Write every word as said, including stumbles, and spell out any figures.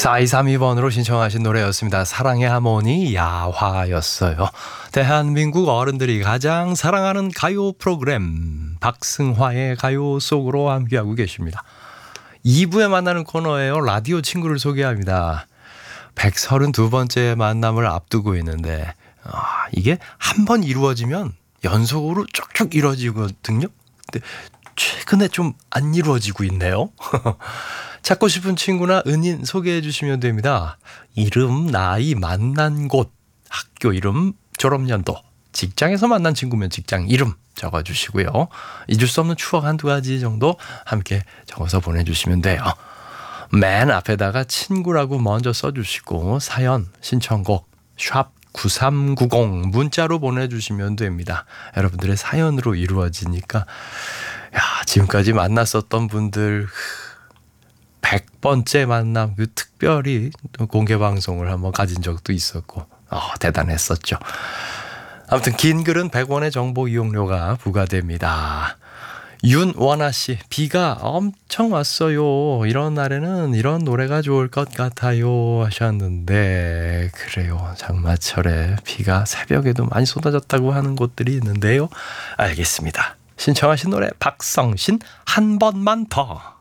사이삼이 번으로 신청하신 노래였습니다. 사랑의 하모니 야화였어요. 대한민국 어른들이 가장 사랑하는 가요 프로그램 박승화의 가요 속으로 함께하고 계십니다. 이 부에 만나는 코너예요. 라디오 친구를 소개합니다. 백삼십이 번째 만남을 앞두고 있는데 아, 이게 한 번 이루어지면 연속으로 쭉쭉 이루어지거든요. 근데 최근에 좀 안 이루어지고 있네요. 찾고 싶은 친구나 은인 소개해 주시면 됩니다. 이름, 나이, 만난 곳, 학교 이름, 졸업연도, 직장에서 만난 친구면 직장 이름 적어주시고요. 잊을 수 없는 추억 한두 가지 정도 함께 적어서 보내주시면 돼요. 맨 앞에다가 친구라고 먼저 써주시고 사연, 신청곡, 샵 구삼구공 문자로 보내주시면 됩니다. 여러분들의 사연으로 이루어지니까 야, 지금까지 만났었던 분들 백 번째 만남 그 특별히 공개 방송을 한번 가진 적도 있었고 어, 대단했었죠. 아무튼 긴 글은 백 원의 정보 이용료가 부과됩니다. 윤원아 씨, 비가 엄청 왔어요. 이런 날에는 이런 노래가 좋을 것 같아요 하셨는데 그래요. 장마철에 비가 새벽에도 많이 쏟아졌다고 하는 곳들이 있는데요. 알겠습니다. 신청하신 노래 박성신 한 번만 더.